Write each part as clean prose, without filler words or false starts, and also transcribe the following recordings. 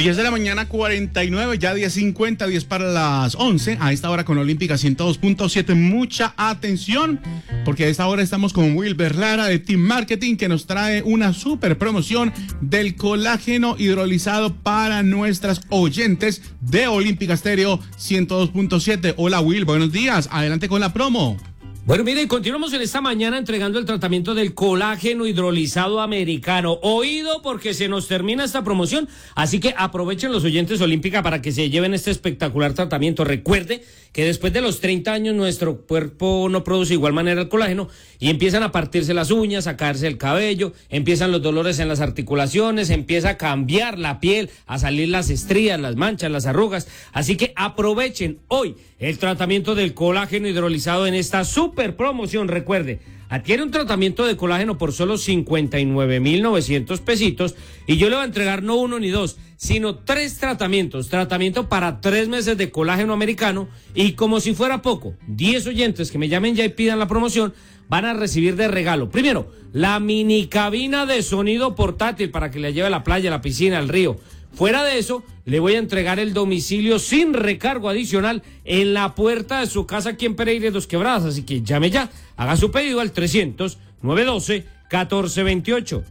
10 de la mañana, 49, ya 10:50, 10 para las 11. A esta hora con Olímpica 102.7. Mucha atención, porque a esta hora estamos con Wilber Lara de Team Marketing, que nos trae una super promoción del colágeno hidrolizado para nuestras oyentes de Olímpica Estéreo 102.7. Hola, Will, buenos días. Adelante con la promo. Bueno, miren, continuamos en esta mañana entregando el tratamiento del colágeno hidrolizado americano. Oído, porque se nos termina esta promoción, así que aprovechen los oyentes Olímpica para que se lleven este espectacular tratamiento. Recuerde que después de los 30 años nuestro cuerpo no produce de igual manera el colágeno y empiezan a partirse las uñas, a caerse el cabello, empiezan los dolores en las articulaciones, empieza a cambiar la piel, a salir las estrías, las manchas, las arrugas. Así que aprovechen hoy el tratamiento del colágeno hidrolizado en esta super promoción. Recuerde, adquiere un tratamiento de colágeno por solo 59,900 pesitos y yo le voy a entregar no uno ni dos, sino 3 tratamientos. Tratamiento para 3 meses de colágeno americano y, como si fuera poco, 10 oyentes que me llamen ya y pidan la promoción van a recibir de regalo, primero, la mini cabina de sonido portátil para que le lleve a la playa, a la piscina, al río. Fuera de eso, le voy a entregar el domicilio sin recargo adicional en la puerta de su casa aquí en Pereira de Dos Quebradas. Así que llame ya, haga su pedido al 300-912-1428.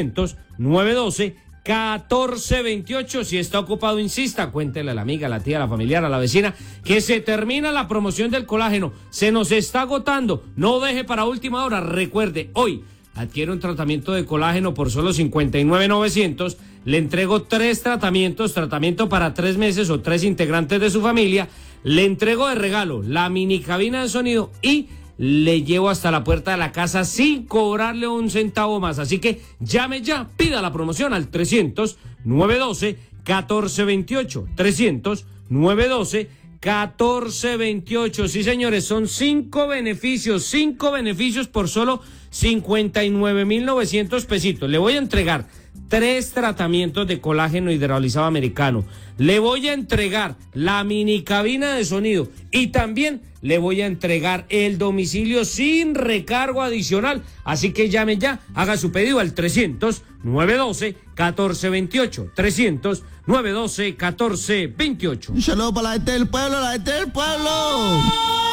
300-912-1428. Si está ocupado, insista, cuéntele a la amiga, a la tía, a la familiar, a la vecina, que se termina la promoción del colágeno. Se nos está agotando. No deje para última hora. Recuerde, hoy adquiere un tratamiento de colágeno por solo 59,900. Le entrego 3 tratamientos, tratamiento para 3 meses o 3 integrantes de su familia. Le entrego de regalo la mini cabina de sonido y le llevo hasta la puerta de la casa sin cobrarle un centavo más. Así que llame ya, pida la promoción al 300-912-1428. 300-912-1428. Sí, señores, son 5 beneficios por solo 59,900 pesitos. Le voy a entregar 3 tratamientos de colágeno hidrolizado americano. Le voy a entregar la mini cabina de sonido y también le voy a entregar el domicilio sin recargo adicional. Así que llame ya, haga su pedido al 300-912-1428. 300-912-1428. Un saludo para la gente del pueblo,